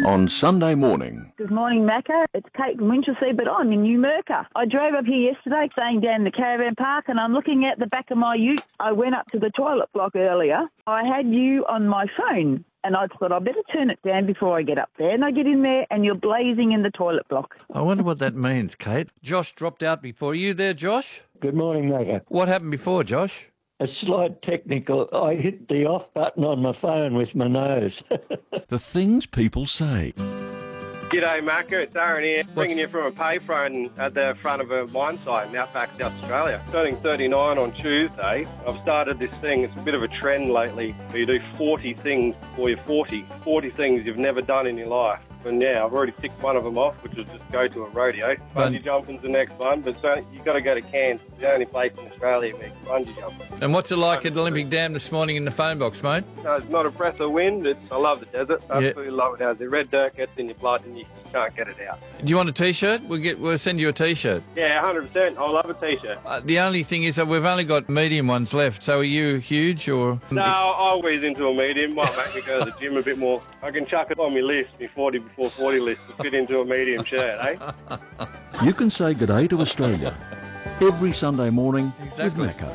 on Sunday morning. Good morning, Macca. It's Kate from Winchelsea, but I'm in New Merca. I drove up here yesterday, staying down in the caravan park, and I'm looking at the back of my ute. I went up to the toilet block earlier. I had you on my phone, and I thought I'd better turn it down before I get up there. And I get in there, and you're blazing in the toilet block. I wonder what that means, Kate. Josh dropped out before. Are you there, Josh? Good morning, Macca. What happened before, Josh? A slight technical. I hit the off button on my phone with my nose. The things people say. G'day, Macca. It's Aaron here, bringing you from a payphone at the front of a mine site in Outback, South Australia. Turning 39 on Tuesday. I've started this thing. It's a bit of a trend lately where you do 40 things before you're 40. 40 things you've never done in your life. And yeah, I've already ticked one of them off, which was just go to a rodeo. Bungee jumping's the next one, but so you've got to go to Cairns. It's the only place in Australia where you can bungee jump. And what's it like at Olympic Dam this morning in the phone box, mate? No, it's not a breath of wind. I love the desert. Absolutely love it. Out there. Red dirt gets in your blood and you can't get it out. Do you want a T-shirt? We'll send you a T-shirt. Yeah, 100%. I love a T-shirt. The only thing is that we've only got medium ones left. So are you huge or...? No, I'll whiz into a medium. Might make me go to the gym a bit more. I can chuck it on my list, my 40 before 40 list, to fit into a medium shirt, eh? You can say good day to Australia every Sunday morning with Macca.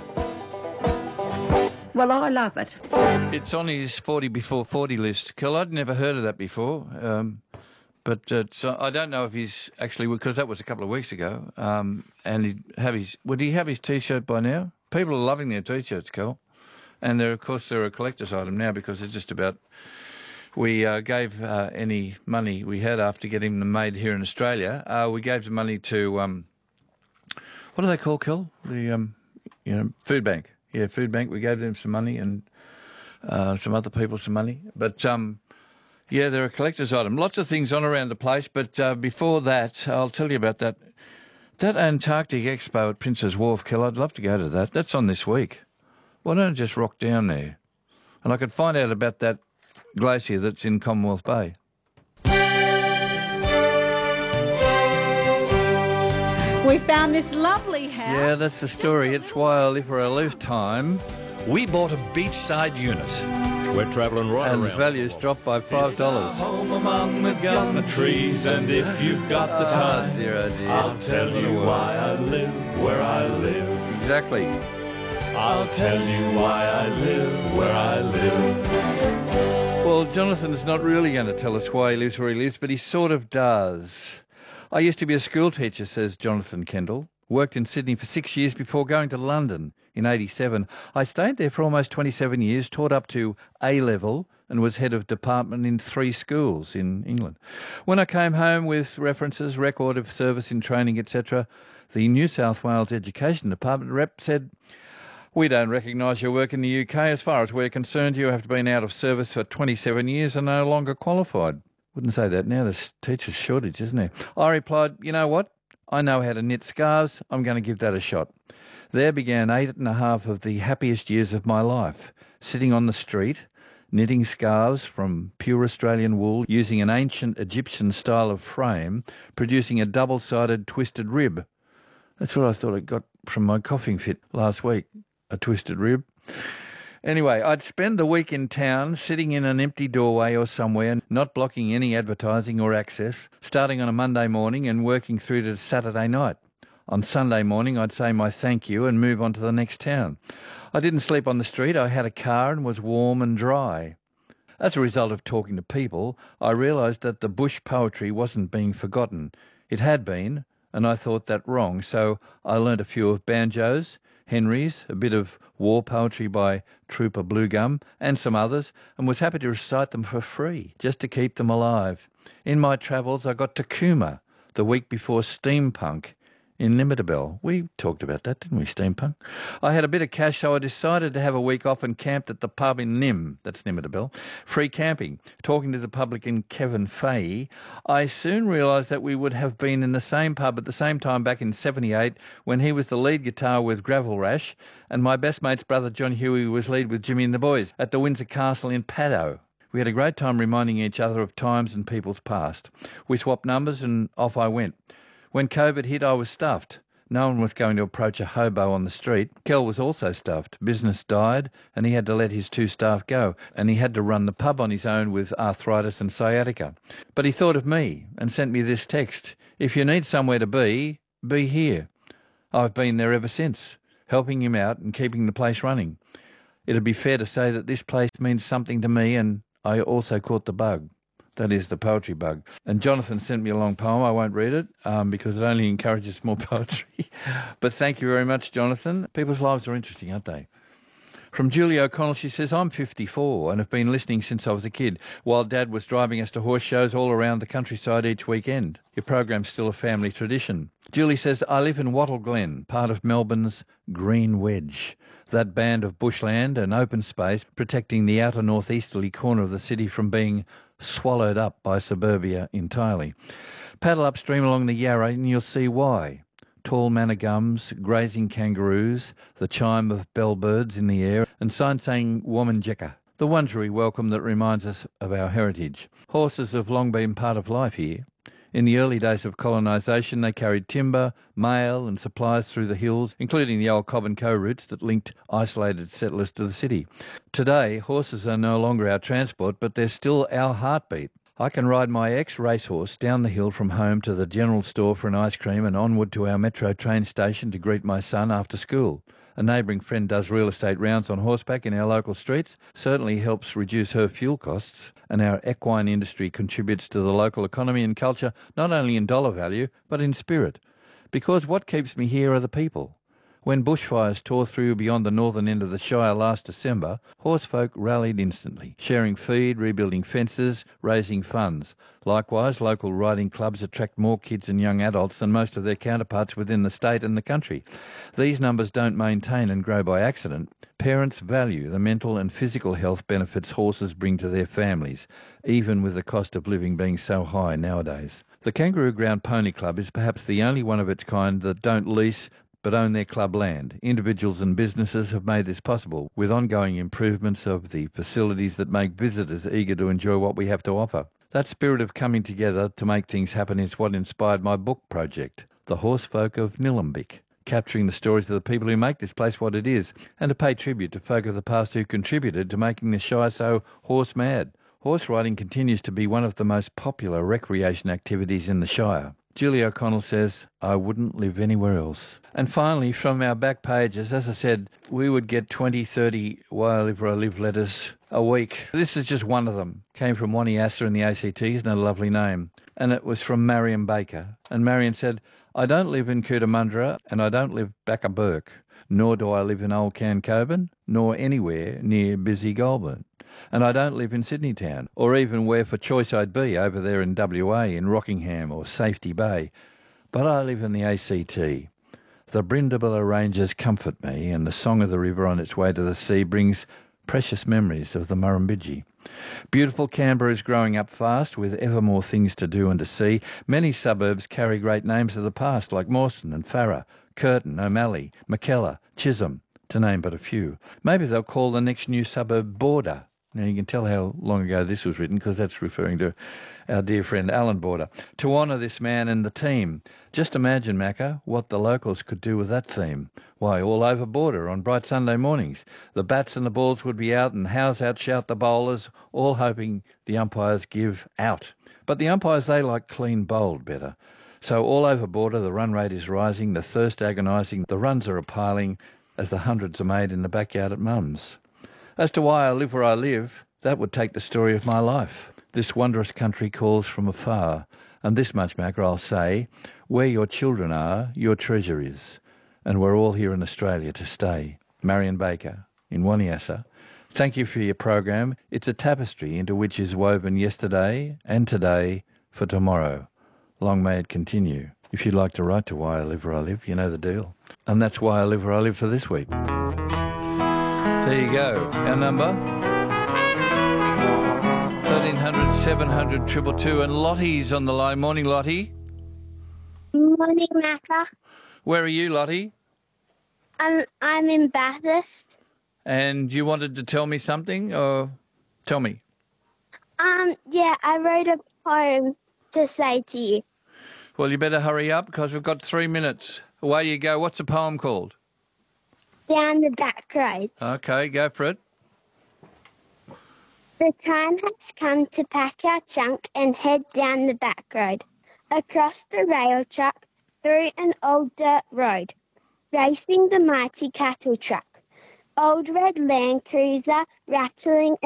Well, I love it. It's on his 40 before 40 list. Kel, I'd never heard of that before. But I don't know if he's actually, because that was a couple of weeks ago, and would he have his T-shirt by now? People are loving their T-shirts, Kel. And of course, they're a collector's item now because it's just about, we gave any money we had after getting them made here in Australia. We gave the money to, what do they call, Kel? The, food bank. Yeah, food bank. We gave them some money and some other people some money. But, yeah, they're a collector's item. Lots of things on around the place, but before that, I'll tell you about that. That Antarctic Expo at Prince's Wharf, Kel, I'd love to go to that. That's on this week. Why don't I just rock down there? And I could find out about that glacier that's in Commonwealth Bay. We found this lovely house. Yeah, that's the story. It's why I live where I live time. We bought a beachside unit. We're travelling right and around. And values dropped by $5. Home among the gum trees, and if you've got the time, dear. I'll tell you why I live where I live. Exactly. I'll tell you why I live where I live. Well, Jonathan's not really going to tell us why he lives where he lives, but he sort of does. I used to be a school teacher, says Jonathan Kendall. Worked in Sydney for 6 years before going to London in 87. I stayed there for almost 27 years, taught up to A-level and was head of department in 3 schools in England. When I came home with references, record of service in training, etc., the New South Wales Education Department rep said, "We don't recognise your work in the UK. As far as we're concerned, you have been out of service for 27 years and no longer qualified." Wouldn't say that now. There's teachers' shortage, isn't there? I replied, "You know what? I know how to knit scarves. I'm going to give that a shot." There began 8.5 of the happiest years of my life, sitting on the street, knitting scarves from pure Australian wool, using an ancient Egyptian style of frame, producing a double-sided twisted rib. That's what I thought I got from my coughing fit last week, a twisted rib. Anyway, I'd spend the week in town, sitting in an empty doorway or somewhere, not blocking any advertising or access, starting on a Monday morning and working through to Saturday night. On Sunday morning, I'd say my thank you and move on to the next town. I didn't sleep on the street. I had a car and was warm and dry. As a result of talking to people, I realised that the bush poetry wasn't being forgotten. It had been, and I thought that wrong, so I learnt a few of banjos, Henry's, a bit of war poetry by Trooper Bluegum, and some others, and was happy to recite them for free, just to keep them alive. In my travels, I got to Cooma, the week before steampunk, in Nimidabel. We talked about that, didn't we, steampunk? I had a bit of cash, so I decided to have a week off and camped at the pub in Nim, that's Nimidabel. Free camping. Talking to the publican Kevin Fahey, I soon realised that we would have been in the same pub at the same time back in 78 when he was the lead guitar with Gravel Rash and my best mate's brother John Huey was lead with Jimmy and the Boys at the Windsor Castle in Paddo. We had a great time reminding each other of times and people's past. We swapped numbers and off I went. When COVID hit, I was stuffed. No one was going to approach a hobo on the street. Kel was also stuffed. Business died, and he had to let his 2 staff go, and he had to run the pub on his own with arthritis and sciatica. But he thought of me and sent me this text. If you need somewhere to be here. I've been there ever since, helping him out and keeping the place running. It'd be fair to say that this place means something to me, and I also caught the bug. That is, the poetry bug. And Jonathan sent me a long poem. I won't read it because it only encourages more poetry. But thank you very much, Jonathan. People's lives are interesting, aren't they? From Julie O'Connell, she says, I'm 54 and have been listening since I was a kid, while Dad was driving us to horse shows all around the countryside each weekend. Your program's still a family tradition. Julie says, I live in Wattle Glen, part of Melbourne's Green Wedge, that band of bushland and open space protecting the outer northeasterly corner of the city from being swallowed up by suburbia entirely. Paddle upstream along the Yarra and you'll see why. Tall manna gums, grazing kangaroos, the chime of bellbirds in the air, and signs saying Wominjeka, the Wurundjeri welcome that reminds us of our heritage. Horses have long been part of life here. In the early days of colonisation, they carried timber, mail and supplies through the hills, including the old Cobb and Co routes that linked isolated settlers to the city. Today, horses are no longer our transport, but they're still our heartbeat. I can ride my ex-racehorse down the hill from home to the general store for an ice cream and onward to our metro train station to greet my son after school. A neighbouring friend does real estate rounds on horseback in our local streets, certainly helps reduce her fuel costs, and our equine industry contributes to the local economy and culture not only in dollar value, but in spirit. Because what keeps me here are the people. When bushfires tore through beyond the northern end of the Shire last December, horsefolk rallied instantly, sharing feed, rebuilding fences, raising funds. Likewise, local riding clubs attract more kids and young adults than most of their counterparts within the state and the country. These numbers don't maintain and grow by accident. Parents value the mental and physical health benefits horses bring to their families, even with the cost of living being so high nowadays. The Kangaroo Ground Pony Club is perhaps the only one of its kind that don't lease but own their club land. Individuals and businesses have made this possible, with ongoing improvements of the facilities that make visitors eager to enjoy what we have to offer. That spirit of coming together to make things happen is what inspired my book project, The Horsefolk of Nillumbik, capturing the stories of the people who make this place what it is, and to pay tribute to folk of the past who contributed to making the Shire so horse-mad. Horse riding continues to be one of the most popular recreation activities in the Shire. Julie O'Connell says, I wouldn't live anywhere else. And finally, from our back pages, as I said, we would get 20, 30 Why I Live Where I Live letters a week. This is just one of them. Came from Waniassa in the ACT, isn't it a lovely name? And it was from Marion Baker. And Marion said, I don't live in Cootamundra and I don't live back at Burke, nor do I live in Old Cancoban, nor anywhere near busy Goulburn. And I don't live in Sydney Town, or even where for choice I'd be over there in WA, in Rockingham or Safety Bay. But I live in the ACT. The Brindabilla Ranges comfort me, and the song of the river on its way to the sea brings precious memories of the Murrumbidgee. Beautiful Canberra is growing up fast, with ever more things to do and to see. Many suburbs carry great names of the past, like Mawson and Farrer, Curtin, O'Malley, Mackellar, Chisholm, to name but a few. Maybe they'll call the next new suburb Border. Now, you can tell how long ago this was written because that's referring to our dear friend Alan Border. To honour this man and the team. Just imagine, Macca, what the locals could do with that theme. Why, all over Border on bright Sunday mornings. The bats and the balls would be out and house out shout the bowlers, all hoping the umpires give out. But the umpires, they like clean bowled better. So all over Border the run rate is rising, the thirst agonising, the runs are a piling as the hundreds are made in the backyard at Mum's. As to why I live where I live, that would take the story of my life. This wondrous country calls from afar, and this much, Macca, I'll say, where your children are, your treasure is, and we're all here in Australia to stay. Marion Baker, in Waniassa. Thank you for your program. It's a tapestry into which is woven yesterday and today for tomorrow. Long may it continue. If you'd like to write to Why I Live Where I Live, you know the deal. And that's Why I Live Where I Live for this week. There you go. Our number, 1300 700 222. And Lottie's on the line. Morning, Lottie. Morning, Macca. Where are you, Lottie? I'm in Bathurst. And you wanted to tell me something, or tell me? Yeah, I wrote a poem to say to you. Well, you better hurry up because we've got 3 minutes. Away you go. What's the poem called? Down the back road. Okay, go for it. The time has come to pack our trunk and head down the back road, across the rail track, through an old dirt road, racing the mighty cattle truck. Old red Land Cruiser rattling